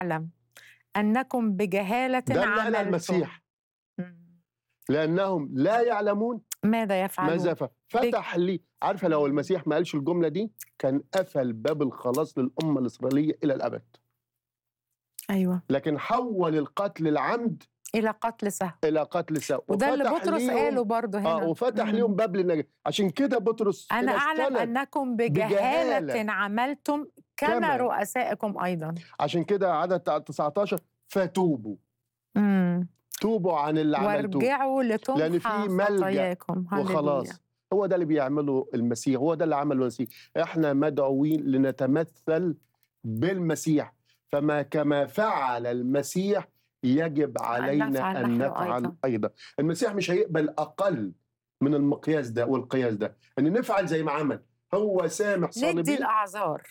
أعلم أنكم بجهالة ده اللي قالها عملتم. المسيح، مم. لأنهم لا يعلمون ماذا ماذا يفعلون؟ فتح لي. عارفة لو مم. المسيح ما قالش الجملة دي كان قفل باب الخلاص للأمة الإسرائيلية إلى الأبد، أيوة، لكن حول القتل العمد إلى قتل سهو. إلى قتل سوء، وده اللي وفتح بطرس قاله ليهم برضه هنا. وفتح ليهم باب للنجاة. عشان كده بطرس أنا هنا أعلم استند أنكم بجهالة بجهالة عملتم كما كما. رؤسائكم أيضا. عشان كده عدد 19 فتوبوا، توبوا عن اللي عملتوه، وارجعوا لأن لتمحى في ملجأ خطاياكم. هللويا. وخلاص. هو ده اللي بيعمله المسيح، هو ده اللي عمله المسيح. احنا مدعوين لنتمثل بالمسيح، كما فعل المسيح يجب علينا أن نفعل أيضا. المسيح مش هيقبل أقل من المقياس ده والقياس ده، أن نفعل زي ما عمل. هو سامح صليبي، ندي الأعذار،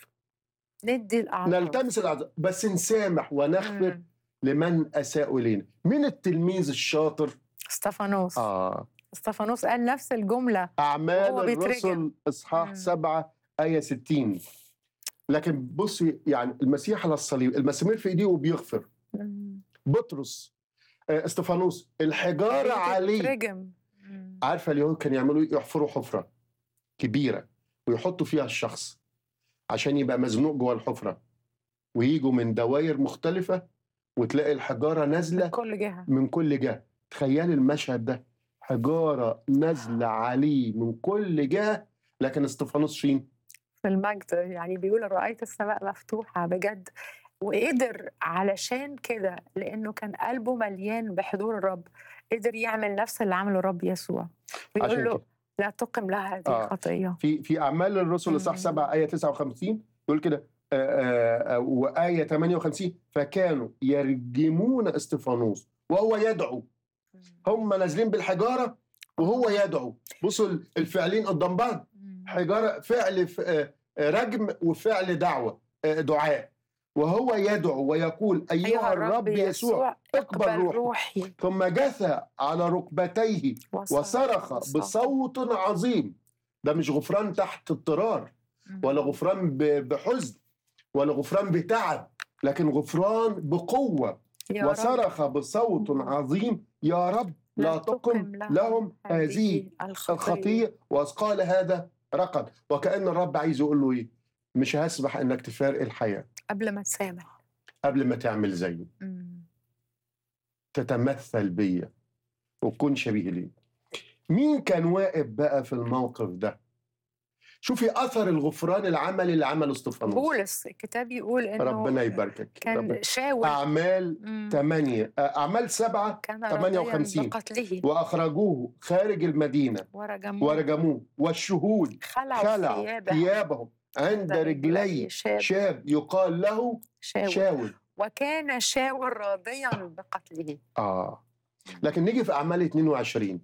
نلتمس الأعذار، بس نسامح ونغفر لمن أساء إلينا. مين التلميذ الشاطر؟ استفانوس. استفانوس قال نفس الجملة أعمال وهو بيترجم. الرسل إصحاح 7 آية 60. لكن بصي، يعني المسيح على الصليب المسامير في إيديه وبيغفر. بطرس، استفانوس الحجارة عليه. عارفة اليهود كانوا يعملوا يحفروا حفرة كبيرة ويحطوا فيها الشخص عشان يبقى مزنوق جوه الحفرة، ويجوا من دوائر مختلفة وتلاقي الحجارة نازلة من كل جهة. تخيل المشهد ده، حجارة نازلة عليه من كل جهة، لكن استفانوس فين؟ في المجد. يعني بيقول رأيت السماء مفتوحة بجد، وقدر علشان كده لأنه كان قلبه مليان بحضور الرب، قدر يعمل نفس اللي عمله الرب يسوع، ويقول له لا تقم لها هذه الخطية. في أعمال الرسل إصحاح 7 آية 59 يقول كده، وآية 58 فكانوا يرجمون استفانوس وهو يدعو. هم نازلين بالحجارة وهو يدعو. بصوا الفعلين قدام بعض، حجارة فعل رجم وفعل دعاء، وهو يدعو ويقول أيها الرب يسوع اقبل روحي. ثم جثى على ركبتيه وصرخ بصوت عظيم. ده مش غفران تحت اضطرار، ولا غفران بحزن، ولا غفران بتعب، لكن غفران بقوة. وصرخ بصوت عظيم يا رب لا تقم لهم هذه الخطية، وأثقال هذا رقد. وكأن الرب عايز يقول له إيه؟ مش هسمح إنك تفارق الحياة قبل ما تسامح، قبل ما تعمل زيه، تتمثل بيا وتكون شبيه لي. مين كان واقف بقى في الموقف ده؟ شوفي أثر الغفران العملي اللي عمله استفانوس. بولس الكتاب يقول إنه ربنا يباركك. كان شاول. أعمال 8 أعمال 7 58 وأخرجوه خارج المدينة ورجموه والشهود خلعوا ثيابهم عند رجلي شاب يقال له شاول، وكان شاول راضيا بقتله. لكن نيجي في أعمال 22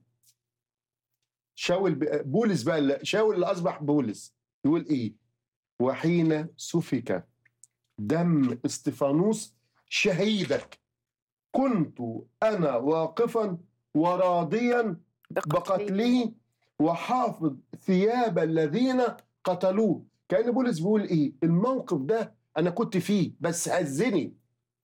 بولس بقى، شاول اللي أصبح بولس، يقول إيه؟ وحين سفك دم استفانوس شهيدك كنت أنا واقفا وراضيا بقتله وحافظ ثياب الذين قتلوه. كأن بولس بيقول إيه؟ الموقف ده أنا كنت فيه بس هزني.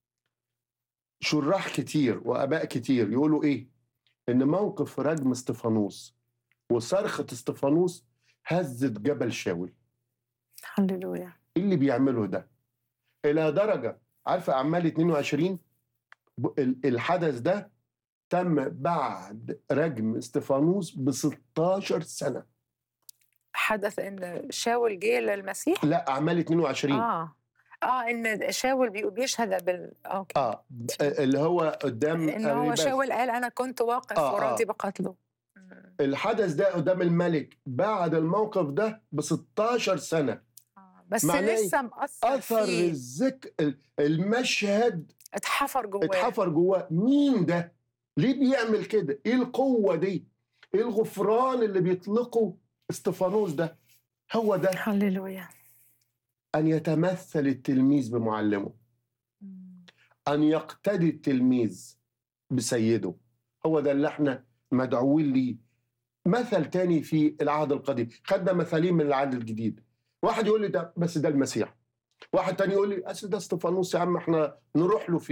شراح كتير وأباء كتير يقولوا إيه؟ إن موقف رجم استفانوس وصرخة استفانوس هزت جبل شاول. هللويا. إيه اللي بيعمله ده؟ إلى درجة، عارفة أعمال 22 الحدث ده تم بعد رجم استفانوس ب16 سنة. حدث إن شاول جه للمسيح؟ لا، أعمال 22. إن شاول بيشهد أوكي. اللي هو قدام إن هو شاول قال أنا كنت واقف وراضي بقتله. الحدث ده قدام الملك بعد الموقف ده ب16 سنة. بس لسه مأثر أثر فيه. المشهد اتحفر جواه. مين ده؟ ليه بيعمل كده؟ ايه القوة دي؟ ايه الغفران اللي بيطلقه استفانوس ده؟ هو ده. هللويا. أن يتمثل التلميذ بمعلمه، أن يقتدي التلميذ بسيده. هو ده اللي احنا مدعوين ليه. مثل تاني في العهد القديم، خدنا مثالين من العهد الجديد. واحد يقول لي ده بس ده المسيح، واحد تاني يقول لي اصل ده استفانوس يا عم احنا نروح له